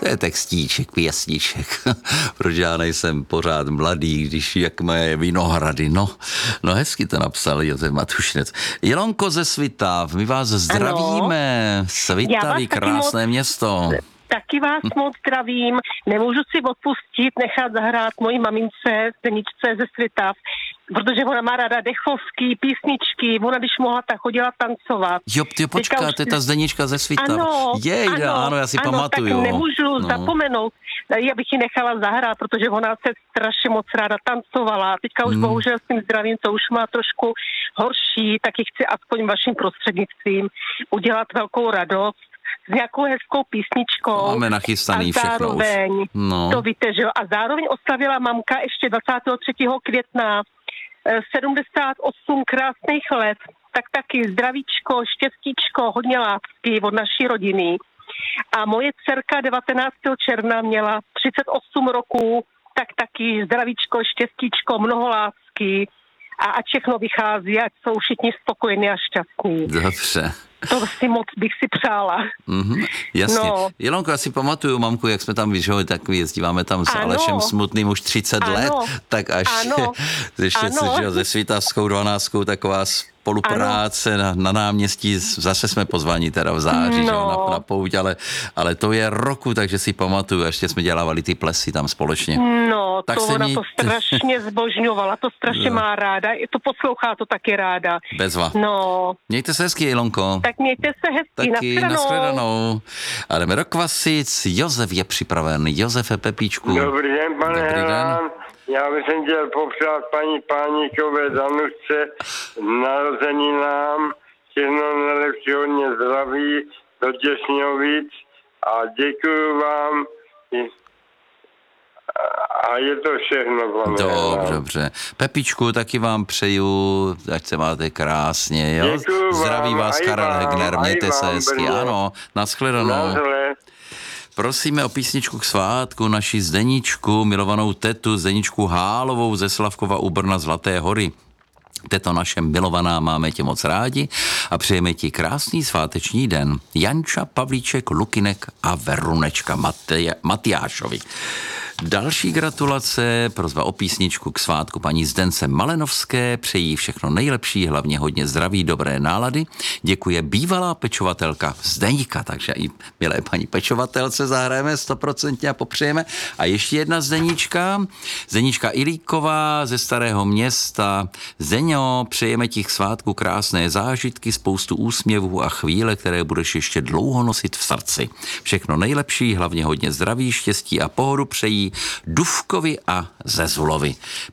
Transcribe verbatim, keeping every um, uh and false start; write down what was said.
To je textíček, pěsníček. Proč já nejsem pořád mladý, když jak moje vinohrady. No, no hezky to napsal Josef Matušinec. Jelonko ze Svitav, my vás zdravíme. Svitavy, krásné město. Taky vás moc zdravím. Nemůžu si odpustit nechat zahrát mojí mamince Zeničce ze Svitav, protože ona má ráda dechovky, písničky, ona když mohla, tak chodila tancovat. Jo, ty počkáte, už... ta Zdenička ze Svitav. Ano, Jej, ano, ano, já si ano, pamatuju. Tak nemůžu no. zapomenout. Já bych ji nechala zahrát, protože ona se strašně moc ráda tancovala. Teďka už hmm. bohužel s tím zdravím, to už má trošku horší, tak ji chci aspoň vaším prostřednictvím udělat velkou radost s nějakou hezkou písničkou. Máme nachystaný a zároveň, všechno už. No. To víte, že jo, a zároveň oslavila mamka ještě dvacátého třetího května sedmdesát osm krásných let, tak taky zdravíčko, štěstíčko, hodně lásky od naší rodiny. A moje dcerka devatenáctého června měla třicet osm roků, tak taky zdravíčko, štěstíčko, mnoho lásky a ať všechno vychází, ať jsou všichni spokojení a šťastní. Dobře. To si moc bych si přála. Mm-hmm, jasně. No. Jelonko, já si pamatuju, mamku, jak jsme tam vyžili, tak jezdíváme tam s ano. Alešem Smutným už třicet ano. let, tak až ano. ještě ano. se Svitavskou dvanáctkou taková spolupráce na, na náměstí, zase jsme pozvaní teda v září, no. že, na, na pouť, ale, ale to je roku, takže si pamatuju, ještě jsme dělávali ty plesy tam společně. No, tak to ona měj... to strašně zbožňovala, to strašně no. má ráda, to poslouchá to taky ráda. Bezva. No. Mějte se hezky, Jelonko. Tak mějte se hezky, taky nashledanou. A jdeme do Kvasic, Josef je připraven. Josefe Pepíčku. Dobrý den, pane Dobrý Helán. den. Já bych chtěl popřát paní Páníkové Danušce narozeninám, všechno nejlepší, hodně zdraví, do Těšňovic a děkuju vám a je to všechno, pane Dobře, dobře. Pepičku, taky vám přeju, ať se máte krásně, jo? Děkuju Zdraví vám, vás Karel vám, Hegner, mějte se hezky, Brně. ano, nashledanou. Nazdle. Prosíme o písničku k svátku naši Zdeničku, milovanou tetu Zdeničku Hálovou ze Slavkova u Brna Zlaté hory. Teto naše milovaná, máme tě moc rádi a přejeme ti krásný sváteční den. Janča, Pavlíček, Lukinek a Verunečka Matej- Matyášovi. Další gratulace, prosba o písničku k svátku paní Zdence Malenovské, přejí všechno nejlepší, hlavně hodně zdraví, dobré nálady. Děkuje bývalá pečovatelka Zdeníka, takže i milé paní pečovatelce zahrajeme stoprocentně a popřejeme. A ještě jedna Zdeníčka, Zdeníčka Ilíková ze Starého Města. Zdeňo, přejeme ti k svátku krásné zážitky, spoustu úsměvů a chvíle, které budeš ještě dlouho nosit v srdci. Všechno nejlepší, hlavně hodně zdraví, štěstí a pohodu přejí Dufkovi a Zezulovi.